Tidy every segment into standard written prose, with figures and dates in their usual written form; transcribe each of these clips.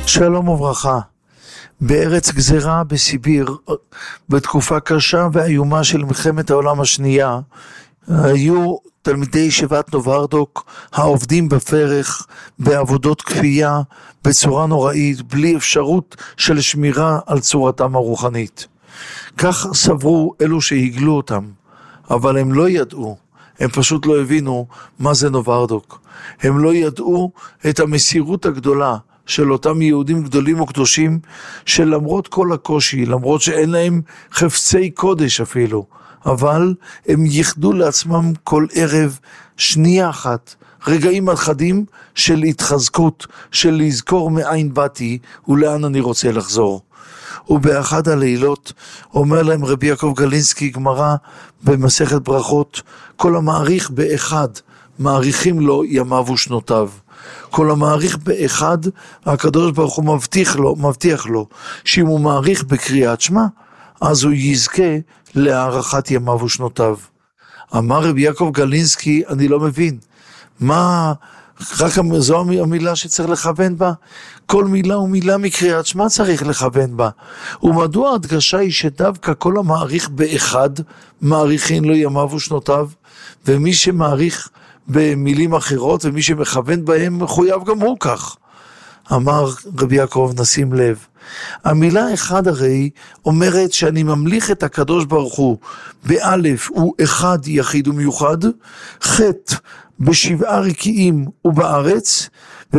שלום וברכה. בארץ גזרה בסיביר, בתקופה קשה ואיומה של מלחמת העולם השנייה, היו תלמידי ישיבת נוברדוק העובדים בפרך, בעבודות כפייה, בצורה נוראית, בלי אפשרות של שמירה על צורתם הרוחנית. כך סברו אלו שהגלו אותם, אבל הם לא ידעו, הם פשוט לא הבינו מה זה נוברדוק. הם לא ידעו את המסירות הגדולה של אותם יהודים גדולים וקדושים, שלמרות כל הקושי, למרות שאין להם חפצי קודש אפילו, אבל הם ייחדו לעצמם כל ערב שנייה אחת, רגעים אחדים של התחזקות, של לזכור מאין באתי ולאן אני רוצה לחזור. ובאחד הלילות אומר להם רבי יעקב גלינסקי, גמרא במסכת ברכות, כל המעריך באחד, מעריכים לו ימיו ושנותיו. כל המעריך באחד, הקדוש ברוך הוא מבטיח לו, שאם הוא מעריך בקריאת שמע, אז הוא יזכה להארכת ימיו ושנותיו. אמר רבי יעקב גלינסקי, אני לא מבין, מה, רק זו המילה שצריך לכוון בה? כל מילה ומילה מקריאת שמע צריך לכוון בה. ומדוע הדגשה היא שדווקא כל המעריך באחד, מעריכין לו ימיו ושנותיו, ומי שמעריך במילים אחרות ומי שמכוון בהם מחויב גם הוא כך. אמר רבי יעקב, נשים לב, המילה אחד הרי אומרת שאני ממליך את הקדוש ברוך הוא, באלף הוא אחד יחיד ומיוחד, חטא בשבעה רקיעים ובארץ,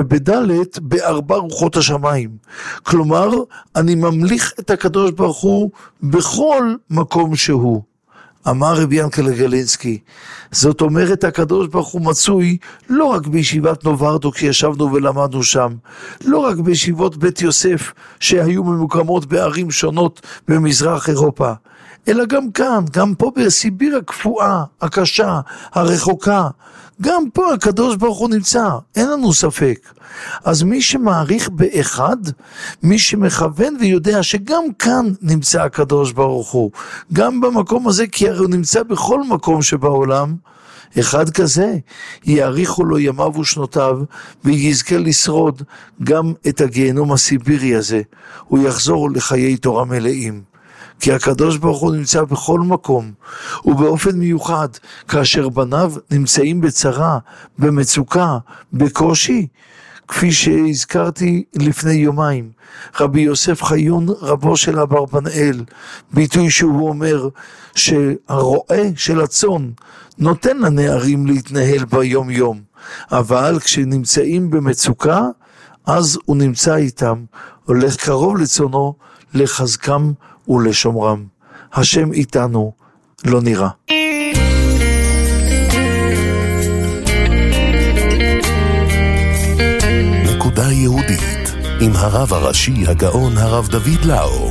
ובדלת בארבע רוחות השמיים. כלומר, אני ממליך את הקדוש ברוך הוא בכל מקום שהוא. אמר רבי ינקלה גלינסקי, זאת אומרת הקדוש ברוך הוא מצוי לא רק בישיבת נוברדוק שישבנו ולמדנו שם, לא רק בישיבות בית יוסף שהיו ממוקמות בערים שונות במזרח אירופה, אלא גם כאן, גם פה בסיביר הקפואה, הקשה, הרחוקה, גם פה הקדוש ברוך הוא נמצא, אין לנו ספק. אז מי שמעריך באחד, מי שמכוון ויודע שגם כאן נמצא הקדוש ברוך הוא, גם במקום הזה, כי הרי הוא נמצא בכל מקום שבעולם, אחד כזה יאריכו לו ימיו ושנותיו ויזכה לשרוד גם את הגיהנום הסיבירי הזה, הוא יחזור לחיי תורה מלאים. כי הקדוש ברוך הוא נמצא בכל מקום, ובאופן מיוחד, כאשר בניו נמצאים בצרה, במצוקה, בקושי, כפי שהזכרתי לפני יומיים, רבי יוסף חיון, רבו של אברבנאל, ביטוי שהוא אומר שהרועה של הצאן נותן לנערים להתנהל ביום יום, אבל כשנמצאים במצוקה, אז הוא נמצא איתם, הולך קרוב לצאנו, לחזקם ולשומרם. השם איתנו, לא נראה. נקודה יהודית עם הרב הראשי הגאון הרב דוד לאו.